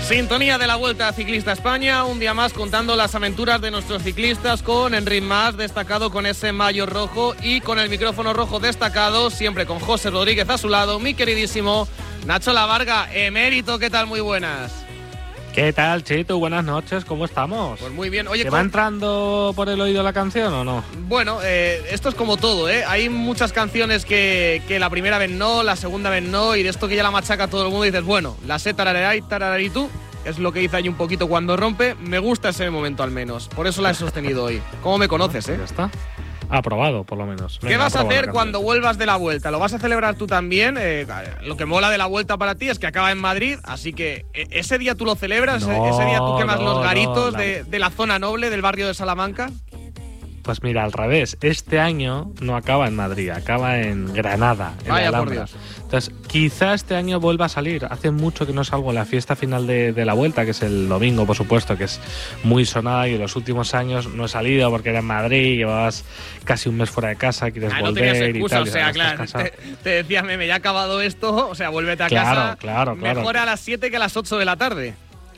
Sintonía de la Vuelta Ciclista España, un día más contando las aventuras de nuestros ciclistas con Enric Mas, destacado con ese maillot rojo y con el micrófono rojo destacado, siempre con José Rodríguez a su lado, mi queridísimo Nacho Lavarga, emérito, ¿qué tal? Muy buenas. ¿Qué tal, Chito? Buenas noches, ¿cómo estamos? Pues muy bien. Oye, ¿te va entrando por el oído la canción o no? Bueno, esto es como todo, ¿eh? Hay muchas canciones que la primera vez no, la segunda vez no, y de esto que ya la machaca todo el mundo y dices, bueno, la sé tarará y tarararí tú, es lo que hice ahí un poquito cuando rompe, me gusta ese momento al menos, por eso la he sostenido hoy. ¿Cómo me conoces, Ya está. Aprobado, por lo menos. ¿Qué vas a hacer cuando vuelvas de la Vuelta? ¿Lo vas a celebrar tú también? Lo que mola de la Vuelta para ti es que acaba en Madrid, así que ese día tú lo celebras, ese día tú quemas los garitos de la zona noble del barrio de Salamanca. Pues mira, al revés. Este año no acaba en Madrid, acaba en Granada, en Vaya, la por Alhambra. Dios. Entonces, quizá este año vuelva a salir. Hace mucho que no salgo en la fiesta final de la Vuelta, que es el domingo, por supuesto, que es muy sonada, y en los últimos años no he salido porque era en Madrid, llevabas casi un mes fuera de casa, quieres no volver tenías excusa, y tal. o sea, claro, te decía, meme, ya ha acabado esto, o sea, vuélvete a casa. Claro. Mejor a las 7 que a las 8 de la tarde.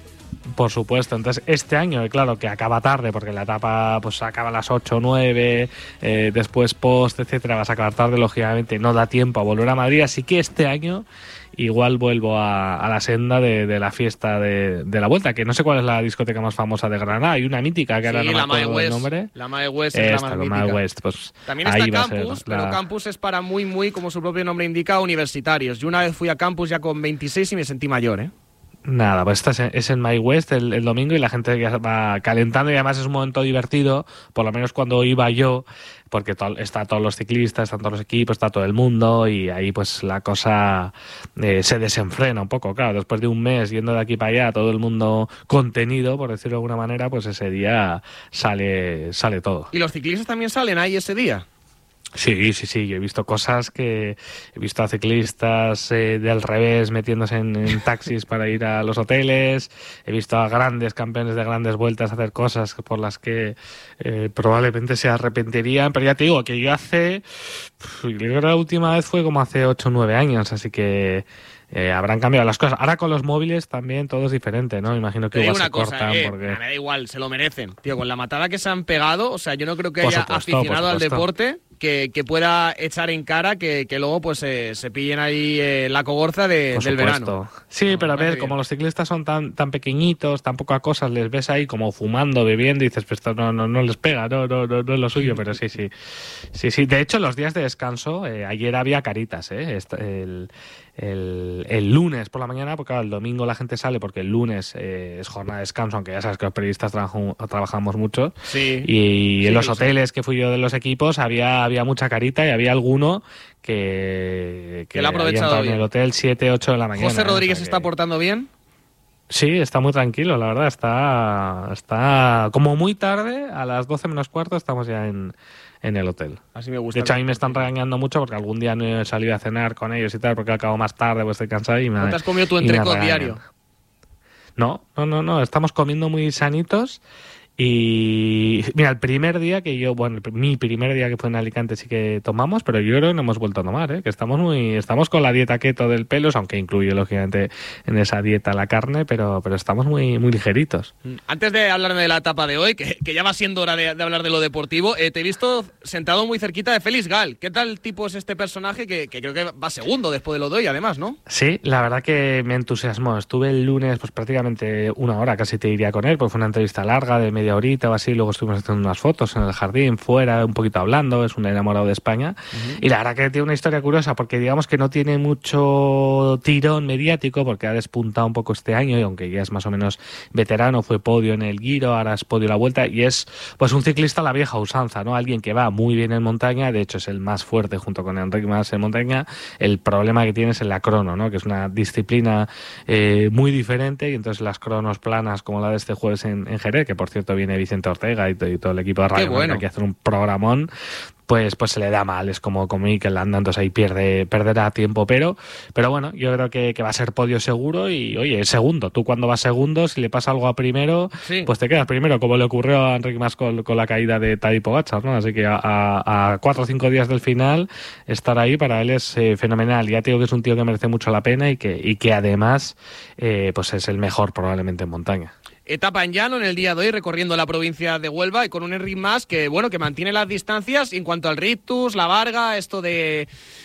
Por supuesto, entonces este año, claro, que acaba tarde porque la etapa pues acaba a las 8 o 9, después post, etcétera, vas a acabar tarde, lógicamente no da tiempo a volver a Madrid, así que este año igual vuelvo a la senda de la fiesta de la Vuelta, que no sé cuál es la discoteca más famosa de Granada, hay una mítica que ahora no me acuerdo el nombre. La Mae West es la más mítica. Mae West, pues también está Campus, pero Campus es para muy, como su propio nombre indica, universitarios. Yo una vez fui a Campus ya con 26 y me sentí mayor, ¿eh? Nada, pues esta es en My West el domingo y la gente ya va calentando, y además es un momento divertido, por lo menos cuando iba yo, porque está todos los ciclistas, están todos los equipos, está todo el mundo, y ahí pues la cosa se desenfrena un poco, claro, después de un mes yendo de aquí para allá, todo el mundo contenido, por decirlo de alguna manera, pues ese día sale todo. ¿Y los ciclistas también salen ahí ese día? Sí, yo he visto cosas he visto a ciclistas del revés metiéndose en taxis para ir a los hoteles, he visto a grandes campeones de grandes vueltas hacer cosas por las que probablemente se arrepentirían, pero ya te digo que yo creo que la última vez fue como hace 8 o 9 años, así que habrán cambiado las cosas. Ahora con los móviles también todo es diferente, ¿no? Imagino que igual se cortan porque... Me da igual, se lo merecen. Tío, con la matada que se han pegado, o sea, yo no creo que haya aficionado al deporte que pueda echar en cara que luego pues se pillen ahí la cogorza del verano. Sí, pero a ver, como los ciclistas son tan pequeñitos, tan pocas cosas, les ves ahí como fumando, bebiendo, y dices, pues esto no les pega, no es lo suyo, pero sí. De hecho, los días de descanso, ayer había caritas, el lunes por la mañana, porque claro, el domingo la gente sale porque el lunes es jornada de descanso, aunque ya sabes que los periodistas trabajamos mucho. Sí. Y en los hoteles que fui yo de los equipos había mucha carita, y había alguno que lo ha aprovechado bien. En el hotel 7, 8 de la mañana. ¿José Rodríguez se está portando bien? Sí, está muy tranquilo, la verdad. Está como muy tarde, a las 12 menos cuarto estamos ya en el hotel. Así me gusta. De hecho, a mí me están regañando mucho porque algún día no he salido a cenar con ellos y tal, porque acabo más tarde, pues estoy cansado y ¿No te has comido tu entrecot diario? No, estamos comiendo muy sanitos. Y mira, el primer día mi primer día que fue en Alicante sí que tomamos, pero yo creo que no hemos vuelto a tomar, que estamos con la dieta keto del Pelos, aunque incluye lógicamente en esa dieta la carne, pero estamos muy ligeritos. Antes de hablarme de la etapa de hoy, que ya va siendo hora de hablar de lo deportivo, te he visto sentado muy cerquita de Félix Gal. ¿Qué tal tipo es este personaje que creo que va segundo después de lo de hoy, además, ¿no? Sí, la verdad que me entusiasmó. Estuve el lunes pues prácticamente una hora, casi te diría, con él, porque fue una entrevista larga de media horita o así, luego estuvimos haciendo unas fotos en el jardín, fuera, un poquito hablando, es un enamorado de España, y la verdad que tiene una historia curiosa, porque digamos que no tiene mucho tirón mediático, porque ha despuntado un poco este año, y aunque ya es más o menos veterano, fue podio en el Giro, ahora es podio en la Vuelta, y es pues un ciclista a la vieja usanza, ¿no? Alguien que va muy bien en montaña, de hecho es el más fuerte junto con Enric Mas en montaña. El problema que tiene es en la crono, ¿no? Que es una disciplina muy diferente, y entonces las cronos planas como la de este jueves en Jerez, que por cierto viene Vicente Ortega y todo el equipo de Radio Marca, que hacen un programón, pues se le da mal, es como Mikel Landa, entonces ahí perderá tiempo, pero bueno, yo creo que va a ser podio seguro y, oye, segundo, tú cuando vas segundo, si le pasa algo a primero, sí, pues te quedas primero, como le ocurrió a Enric Mas con la caída de Tadej Pogačar, ¿no? Así que a 4 o 5 días del final, estar ahí para él es fenomenal. Ya te digo que es un tío que merece mucho la pena y que además pues es el mejor probablemente en montaña. Etapa en llano en el día de hoy, recorriendo la provincia de Huelva y con un Enric Mas que mantiene las distancias. Y en cuanto al rictus, la varga, esto de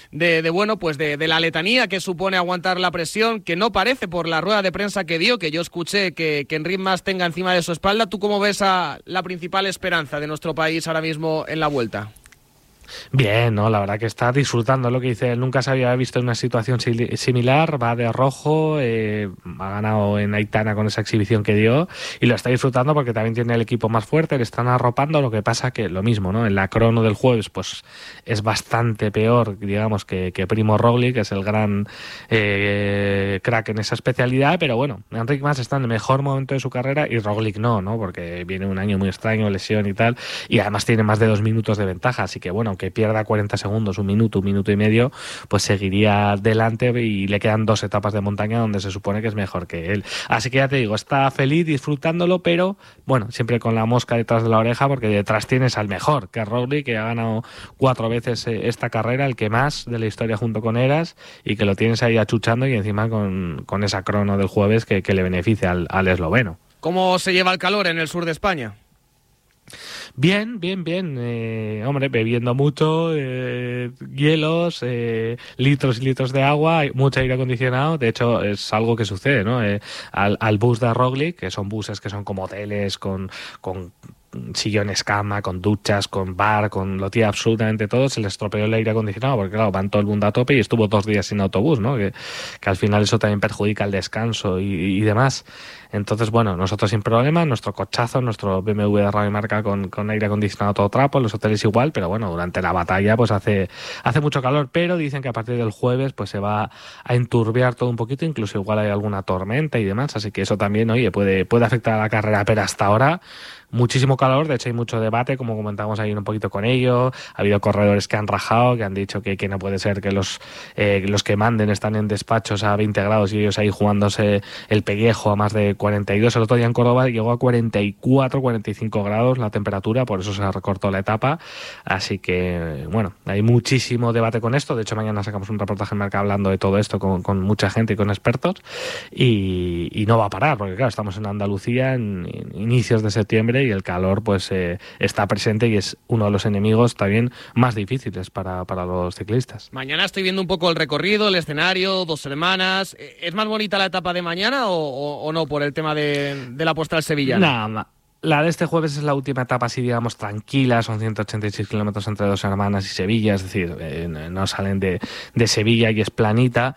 la letanía que supone aguantar la presión, que no parece por la rueda de prensa que dio, que yo escuché que Enric Mas tenga encima de su espalda. ¿Tú cómo ves a la principal esperanza de nuestro país ahora mismo en la Vuelta? Bien, ¿no? La verdad que está disfrutando lo que dice él. Nunca se había visto en una situación similar. Va de rojo, ha ganado en Aitana con esa exhibición que dio y lo está disfrutando porque también tiene el equipo más fuerte, le están arropando. Lo que pasa que lo mismo, ¿no? En la crono del jueves pues es bastante peor, digamos, que Primo Roglic, que es el gran crack en esa especialidad, pero bueno, Enric Mas está en el mejor momento de su carrera y Roglic no, porque viene un año muy extraño, lesión y tal, y además tiene más de 2 minutos de ventaja, así que bueno, aunque pierda 40 segundos, un minuto y medio, pues seguiría delante y le quedan 2 etapas de montaña donde se supone que es mejor que él. Así que ya te digo, está feliz disfrutándolo, pero bueno, siempre con la mosca detrás de la oreja porque detrás tienes al mejor, que es Roglic, que ha ganado 4 veces esta carrera, el que más de la historia junto con Eras, y que lo tienes ahí achuchando y encima con esa crono del jueves que le beneficia al esloveno. ¿Cómo se lleva el calor en el sur de España? Bien. Hombre, bebiendo mucho, hielos, litros y litros de agua, mucho aire acondicionado. De hecho, es algo que sucede, ¿no? Al bus de Roglic, que son buses que son como hoteles con sillones cama, con duchas, con bar, con lo tiene absolutamente todo, se le estropeó el aire acondicionado porque claro, van todo el mundo a tope y estuvo 2 días sin autobús, ¿no? Que al final eso también perjudica el descanso y demás. Entonces, bueno, nosotros sin problema, nuestro cochazo, nuestro BMW de radio marca con aire acondicionado todo trapo, los hoteles igual, pero bueno, durante la batalla pues hace mucho calor, pero dicen que a partir del jueves pues se va a enturbiar todo un poquito, incluso igual hay alguna tormenta y demás, así que eso también, oye, puede afectar a la carrera, pero hasta ahora muchísimo calor, de hecho hay mucho debate, como comentamos ahí un poquito con ello, ha habido corredores que han rajado, que han dicho que no puede ser que los que manden están en despachos a 20 grados y ellos ahí jugándose el pellejo a más de 42, el otro día en Córdoba llegó a 44, 45 grados la temperatura, por eso se recortó la etapa, así que bueno, hay muchísimo debate con esto, de hecho mañana sacamos un reportaje en Marca hablando de todo esto con mucha gente y con expertos y no va a parar, porque claro, estamos en Andalucía en inicios de septiembre y el calor pues está presente y es uno de los enemigos también más difíciles para los ciclistas. Mañana estoy viendo un poco el recorrido, el escenario, 2 semanas. ¿Es más bonita la etapa de mañana o no por el tema de la postal sevillana? Nada. La de este jueves es la última etapa, así digamos, tranquila, son 186 kilómetros entre Dos Hermanas y Sevilla, es decir, no salen de Sevilla y es planita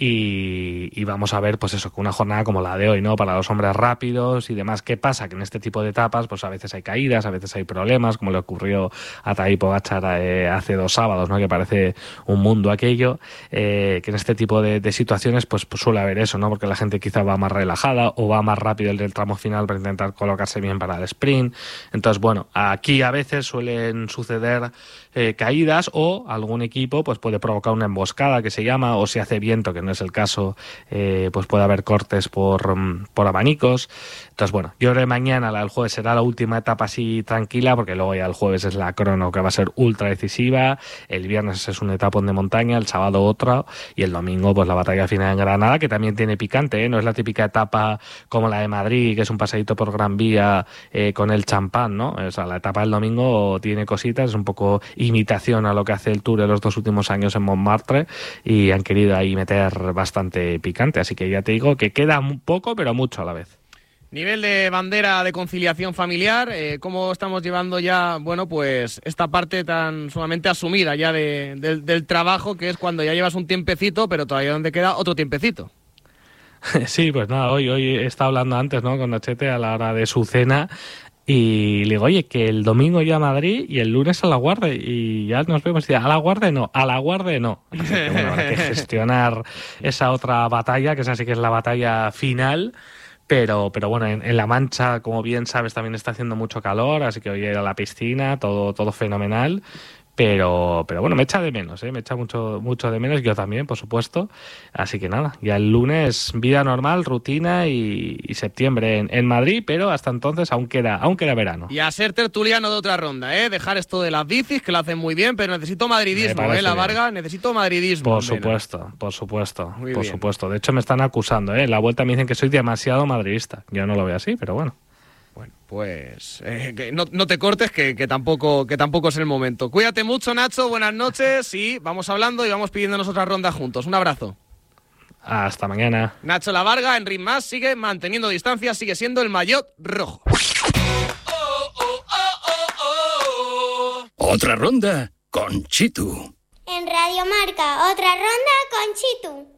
y vamos a ver, pues eso, con una jornada como la de hoy, ¿no? Para los hombres rápidos y demás. ¿Qué pasa? Que en este tipo de etapas, pues a veces hay caídas, a veces hay problemas, como le ocurrió a Tadej Pogačar hace 2 sábados, ¿no? Que parece un mundo aquello, que en este tipo de situaciones, pues suele haber eso, ¿no? Porque la gente quizá va más relajada o va más rápido el del tramo final para intentar colocarse bien para el sprint. Entonces, bueno, aquí a veces suelen suceder caídas o algún equipo pues puede provocar una emboscada que se llama, o si hace viento, que no es el caso, pues puede haber cortes por abanicos. Entonces, bueno, yo creo que mañana, la del jueves, será la última etapa así tranquila, porque luego ya el jueves es la crono que va a ser ultra decisiva, el viernes es un etapón de montaña, el sábado otra, y el domingo pues la batalla final en Granada, que también tiene picante, ¿eh? No es la típica etapa como la de Madrid, que es un paseíto por Gran Vía con el champán, ¿no? O sea, la etapa del domingo tiene cositas, es un poco imitación a lo que hace el Tour de los 2 últimos años en Montmartre, y han querido ahí meter bastante picante, así que ya te digo que queda un poco, pero mucho a la vez. Nivel de bandera de conciliación familiar, ¿cómo estamos llevando ya, bueno, pues esta parte tan sumamente asumida ya del trabajo, que es cuando ya llevas un tiempecito, pero todavía donde queda otro tiempecito? Sí, pues nada, hoy he estado hablando antes, ¿no? Con Nachete a la hora de su cena y le digo, oye, que el domingo yo a Madrid y el lunes a La Guardia y ya nos vemos. Y a La Guardia no, a La Guardia no. Así que, bueno, habrá que gestionar esa otra batalla, que esa sí que es la batalla final. Pero bueno, en La Mancha, como bien sabes, también está haciendo mucho calor, así que hoy ir a la piscina, todo fenomenal. Pero bueno, me echa de menos, me echa mucho de menos, yo también, por supuesto. Así que nada, ya el lunes vida normal, rutina y septiembre en Madrid, pero hasta entonces aún queda verano. Y a ser tertuliano de otra ronda, dejar esto de las bicis, que lo hacen muy bien, pero necesito madridismo, la Varga, necesito madridismo. Por supuesto. De hecho me están acusando, en la vuelta me dicen que soy demasiado madridista. Yo no lo veo así, pero bueno. Bueno, pues que no te cortes, que tampoco es el momento. Cuídate mucho, Nacho, buenas noches y vamos hablando y vamos pidiéndonos otra ronda juntos. Un abrazo. Hasta mañana. Nacho La Varga, en Ritmas, sigue manteniendo distancia, sigue siendo el maillot rojo. Otra ronda con Chitu. En Radio Marca, otra ronda con Chitu.